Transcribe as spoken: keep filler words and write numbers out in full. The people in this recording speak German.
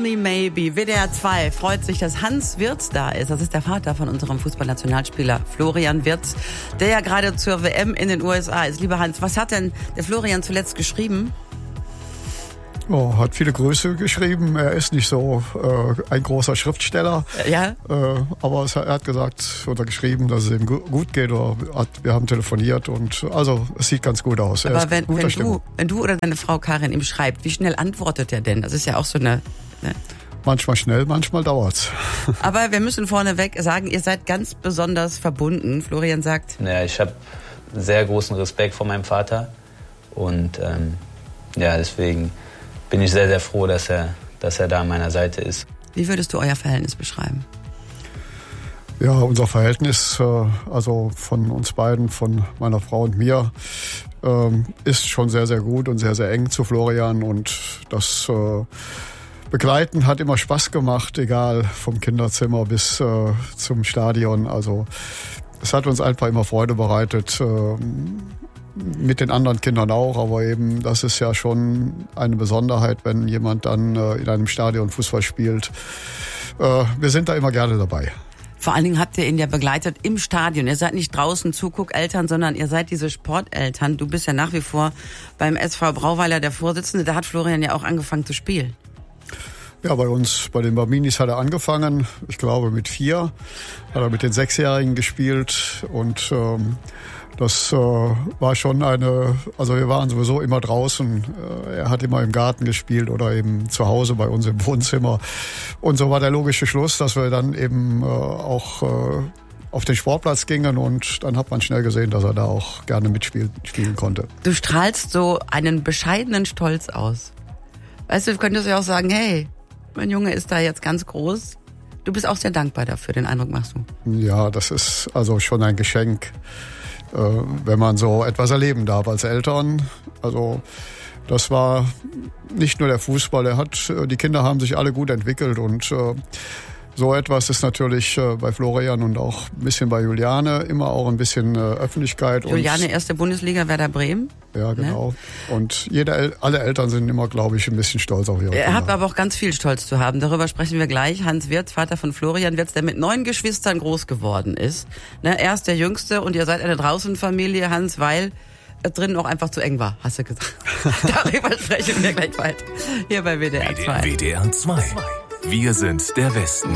Only Maybe. W D R zwei freut sich, dass Hans Wirtz da ist. Das ist der Vater von unserem Fußballnationalspieler Florian Wirtz, der ja gerade zur W M in den U S A ist. Lieber Hans, was hat denn der Florian zuletzt geschrieben? Oh, hat viele Grüße geschrieben. Er ist nicht so äh, ein großer Schriftsteller. Ja. Äh, aber es, er hat gesagt oder geschrieben, dass es ihm gut geht. Oder hat, wir haben telefoniert und also es sieht ganz gut aus. Aber wenn, wenn, du, wenn du oder deine Frau Karin ihm schreibt, wie schnell antwortet er denn? Das ist ja auch so eine... Ne? Manchmal schnell, manchmal dauert's. Aber wir müssen vorneweg sagen, ihr seid ganz besonders verbunden. Florian sagt... Ja, ich habe sehr großen Respekt vor meinem Vater. Und ähm, ja, deswegen... bin ich sehr, sehr froh, dass er, dass er da an meiner Seite ist. Wie würdest du euer Verhältnis beschreiben? Ja, unser Verhältnis, also von uns beiden, von meiner Frau und mir, ist schon sehr, sehr gut und sehr, sehr eng zu Florian. Und das Begleiten hat immer Spaß gemacht, egal vom Kinderzimmer bis zum Stadion. Also es hat uns einfach immer Freude bereitet. Mit den anderen Kindern auch, aber eben, das ist ja schon eine Besonderheit, wenn jemand dann äh, in einem Stadion Fußball spielt. Äh, wir sind da immer gerne dabei. Vor allen Dingen habt ihr ihn ja begleitet im Stadion. Ihr seid nicht draußen Zuguckeltern, sondern ihr seid diese Sporteltern. Du bist ja nach wie vor beim S V Brauweiler der Vorsitzende. Da hat Florian ja auch angefangen zu spielen. Ja, bei uns, bei den Bambinis hat er angefangen. Ich glaube mit vier hat er mit den Sechsjährigen gespielt und ähm, das äh, war schon eine, also wir waren sowieso immer draußen. Äh, er hat immer im Garten gespielt oder eben zu Hause bei uns im Wohnzimmer. Und so war der logische Schluss, dass wir dann eben äh, auch äh, auf den Sportplatz gingen und dann hat man schnell gesehen, dass er da auch gerne mitspielen spielen konnte. Du strahlst so einen bescheidenen Stolz aus. Weißt du, du könntest ja auch sagen, hey, mein Junge ist da jetzt ganz groß. Du bist auch sehr dankbar dafür, den Eindruck machst du. Ja, das ist also schon ein Geschenk, wenn man so etwas erleben darf als Eltern. Also das war nicht nur der Fußball, er hat, die Kinder haben sich alle gut entwickelt und äh, so etwas ist natürlich äh, bei Florian und auch ein bisschen bei Juliane immer auch ein bisschen äh, Öffentlichkeit. Juliane, und, erste Bundesliga, Werder Bremen. Ja, genau. Ne? Und jede, alle Eltern sind immer, glaube ich, ein bisschen stolz auf ihre Kinder. Er hat aber auch ganz viel Stolz zu haben. Darüber sprechen wir gleich. Hans Wirtz, Vater von Florian Wirtz, der mit neun Geschwistern groß geworden ist. Ne, er ist der Jüngste und ihr seid eine Draußenfamilie, Hans, weil es drinnen auch einfach zu eng war, hast du gesagt. Darüber sprechen wir gleich weiter. Hier bei W D R zwei. W D R zwei. Wir sind der Westen.